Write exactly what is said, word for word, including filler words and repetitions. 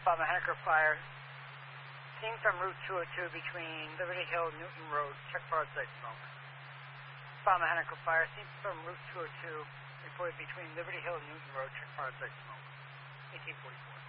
Bomber Henniker Fire. Seen from Route two oh two between Liberty Hill, Newton Road. Check broadside smoke. Bomber Henniker Fire. Seen from Route two oh two. Reported between Liberty Hill and Newton Road. Check broadside smoke. eighteen forty-four.